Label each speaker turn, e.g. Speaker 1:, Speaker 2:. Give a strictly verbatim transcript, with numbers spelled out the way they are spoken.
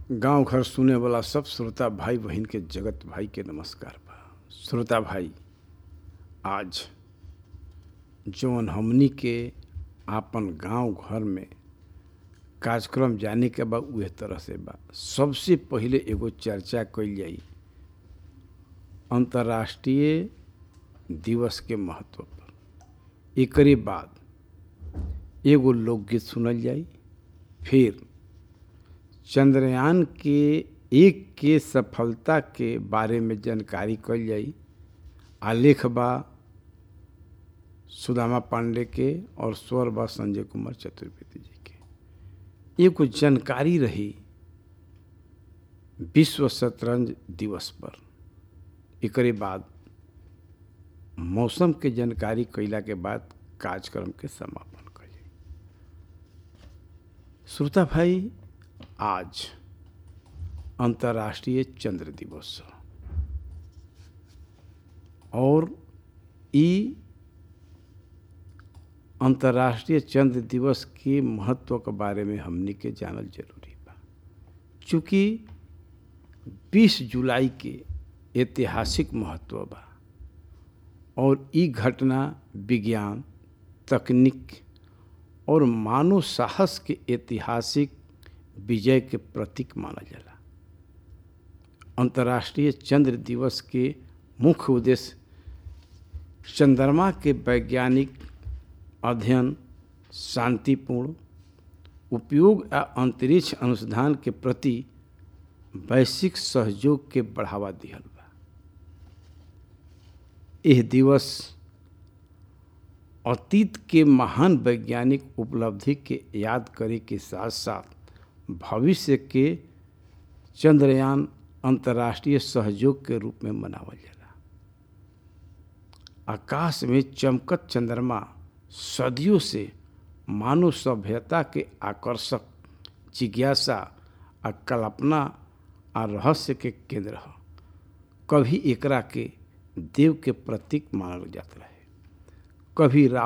Speaker 1: गांव घर सुने वाला सब श्रोता भाई बहन के जगत भाई के नमस्कार बा। श्रोता भाई, आज जौन हमनी के आपन गांव घर में कार्यक्रम जाने के बा उहे तरह से बा। सबसे पहिले एगो चर्चा कइल जाई अंतर्राष्ट्रीय दिवस के महत्व पर। एकरे बाद एगो लोकगीत सुनल जाई, फिर चंद्रयान के एक के सफलता के बारे में जानकारी कइल जाई। आलेख बा सुदामा पांडे के और स्वर बा संजय कुमार चतुर्वेदी जी के। एगो जानकारी रही विश्व शतरंज दिवस पर। एकरे बाद मौसम के जानकारी कइला के बाद कार्यक्रम के समापन कइल जाई। श्रोता भाई, आज अंतर्राष्ट्रीय चंद्र दिवस और ई अंतर्राष्ट्रीय चंद्र दिवस के महत्व के बारे में हमनी के जानल जरूरी बा। चूँकि बीस जुलाई के ऐतिहासिक महत्व बा और ई घटना विज्ञान, तकनीक और मानव साहस के ऐतिहासिक विजय के प्रतीक माना जाला। अंतर्राष्ट्रीय चंद्र दिवस के मुख्य उद्देश्य चंद्रमा के वैज्ञानिक अध्ययन, शांतिपूर्ण उपयोग आ अंतरिक्ष अनुसंधान के प्रति वैश्विक सहयोग के बढ़ावा दिहल बा। यह दिवस अतीत के महान वैज्ञानिक उपलब्धि के याद करे के साथ साथ भविष्य के चंद्रयान अंतर्राष्ट्रीय सहयोग के रूप में मनावल जाला। आकाश में चमकत चंद्रमा सदियों से मानव सभ्यता के आकर्षक, जिज्ञासा आ कल्पना आ रहस्य के केंद्र ह। कभी एकरा के देव के प्रतीक मानल जात रहे, कभी